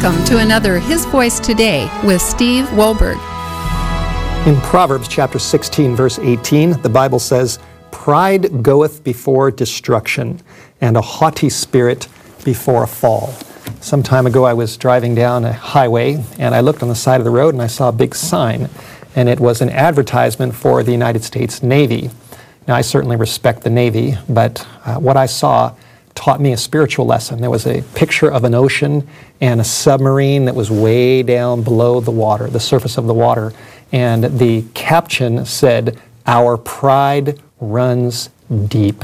Welcome to another His Voice Today with Steve Wohlberg. In Proverbs chapter 16, verse 18, the Bible says, "Pride goeth before destruction, and a haughty spirit before a fall." Some time ago I was driving down a highway, and I looked on the side of the road and I saw a big sign, and it was an advertisement for the United States Navy. Now, I certainly respect the Navy, but what I saw taught me a spiritual lesson. There was a picture of an ocean and a submarine that was way down below the water, the surface of the water, and the caption said, "Our pride runs deep."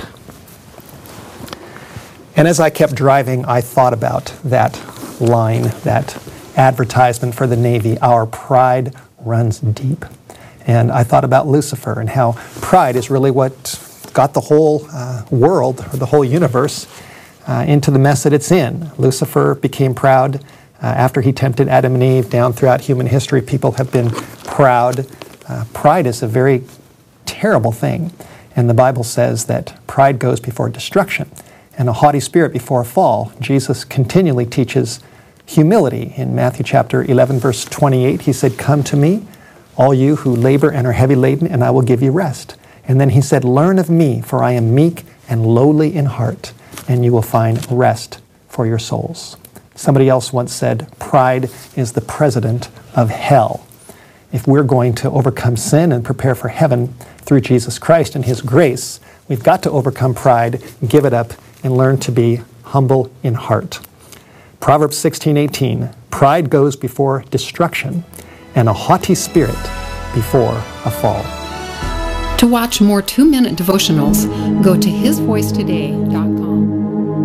And as I kept driving, I thought about that line, that advertisement for the Navy, "Our pride runs deep." And I thought about Lucifer and how pride is really what got the whole world, or the whole universe, into the mess that it's in. Lucifer became proud after he tempted Adam and Eve. Down throughout human history, people have been proud. Pride is a very terrible thing. And the Bible says that pride goes before destruction and a haughty spirit before a fall. Jesus continually teaches humility. In Matthew chapter 11, verse 28, he said, "Come to me, all you who labor and are heavy laden, and I will give you rest." And then he said, "Learn of me, for I am meek and lowly in heart, and you will find rest for your souls." Somebody else once said, pride is the president of hell. If we're going to overcome sin and prepare for heaven through Jesus Christ and His grace, we've got to overcome pride, give it up, and learn to be humble in heart. Proverbs 16:18, "Pride goes before destruction, and a haughty spirit before a fall." To watch more 2-minute devotionals, go to hisvoicetoday.com.